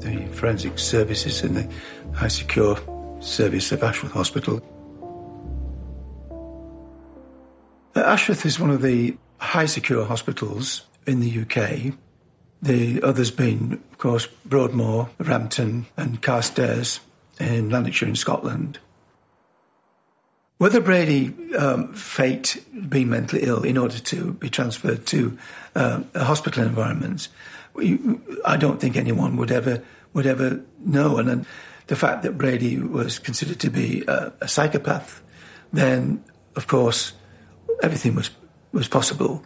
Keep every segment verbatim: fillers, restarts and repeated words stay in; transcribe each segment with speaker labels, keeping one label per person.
Speaker 1: the forensic services in the high secure service of Ashworth Hospital. Ashworth is one of the high secure hospitals in the U K. The others being, of course, Broadmoor, Rampton and Carstairs in Lanarkshire in Scotland. Whether Brady um, faked being mentally ill in order to be transferred to uh, a hospital environment, we, I don't think anyone would ever would ever know. And then the fact that Brady was considered to be a, a psychopath, then, of course, everything was, was possible.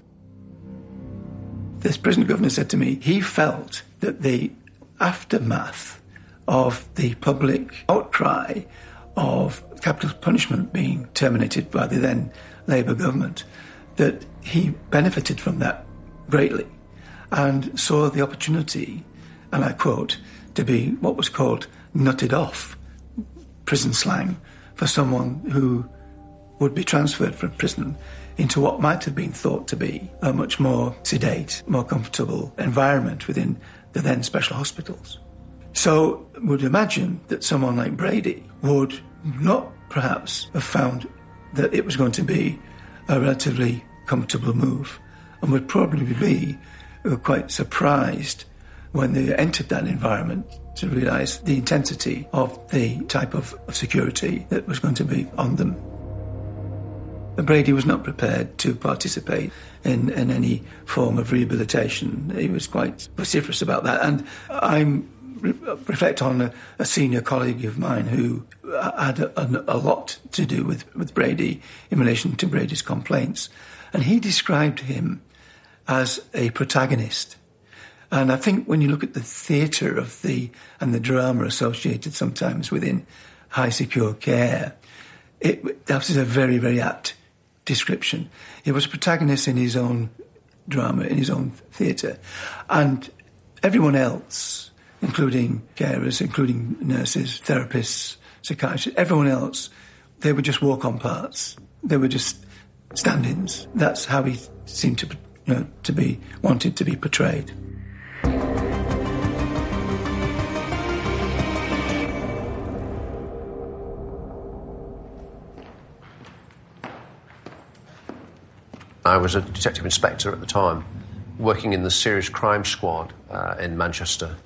Speaker 1: This prison governor said to me he felt that the aftermath of the public outcry of capital punishment being terminated by the then Labour government, that he benefited from that greatly and saw the opportunity, and I quote, to be what was called nutted off, prison slang, for someone who would be transferred from prison into what might have been thought to be a much more sedate, more comfortable environment within the then special hospitals. So I would imagine that someone like Brady would not perhaps have found that it was going to be a relatively comfortable move and would probably be quite surprised when they entered that environment to realise the intensity of the type of, of security that was going to be on them. Brady was not prepared to participate in, in any form of rehabilitation. He was quite vociferous about that. And I reflect on a, a senior colleague of mine who had a, a, a lot to do with, with Brady in relation to Brady's complaints. And he described him as a protagonist. And I think when you look at the theatre of the and the drama associated sometimes within high secure care, it, that was a very, very apt description. He was a protagonist in his own drama, in his own theatre. And everyone else, including carers, including nurses, therapists, psychiatrists, everyone else, they would just walk-on parts. They were just stand-ins. That's how he seemed to, you know, to be, wanted to be portrayed.
Speaker 2: I was a detective inspector at the time, working in the Serious Crime Squad uh, in Manchester.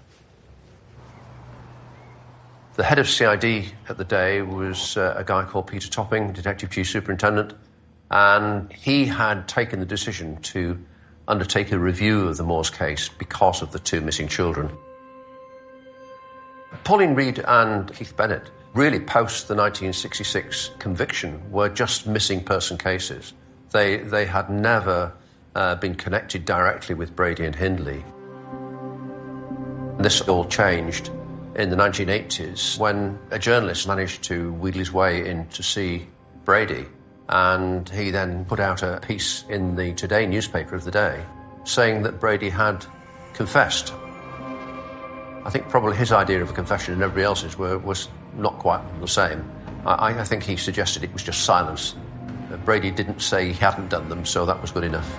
Speaker 2: The head of C I D at the day was uh, a guy called Peter Topping, Detective Chief Superintendent, and he had taken the decision to undertake a review of the Moors case because of the two missing children. Pauline Reed and Keith Bennett, really post the nineteen sixty-six conviction, were just missing person cases. They, they had never uh, been connected directly with Brady and Hindley. This all changed in the nineteen eighties when a journalist managed to wheedle his way in to see Brady, and he then put out a piece in the Today newspaper of the day saying that Brady had confessed. I think probably his idea of a confession and everybody else's were, was not quite the same. I, I think he suggested it was just silence. Brady didn't say he hadn't done them, so that was good enough.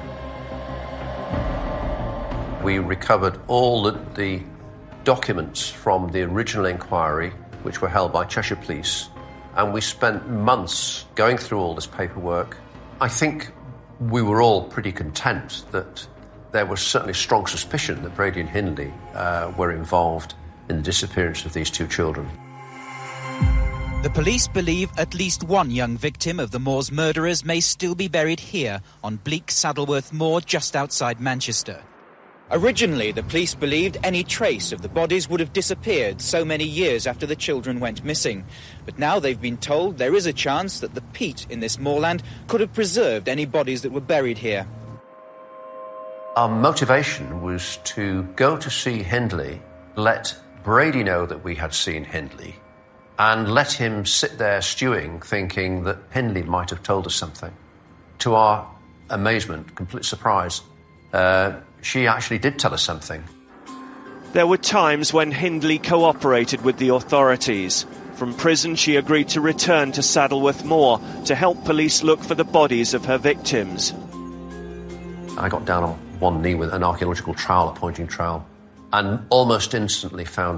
Speaker 2: We recovered all the, the documents from the original inquiry, which were held by Cheshire Police, and we spent months going through all this paperwork. I think we were all pretty content that there was certainly strong suspicion that Brady and Hindley uh, were involved in the disappearance of these two children.
Speaker 3: The police believe at least one young victim of the Moors murderers may still be buried here on bleak Saddleworth Moor just outside Manchester. Originally, the police believed any trace of the bodies would have disappeared so many years after the children went missing. But now they've been told there is a chance that the peat in this moorland could have preserved any bodies that were buried here.
Speaker 2: Our motivation was to go to see Hindley, let Brady know that we had seen Hindley, and let him sit there stewing, thinking that Hindley might have told us something. To our amazement, complete surprise, uh, she actually did tell us something.
Speaker 4: There were times when Hindley cooperated with the authorities. From prison, she agreed to return to Saddleworth Moor to help police look for the bodies of her victims.
Speaker 2: I got down on one knee with an archaeological trowel, a pointing trowel, and almost instantly found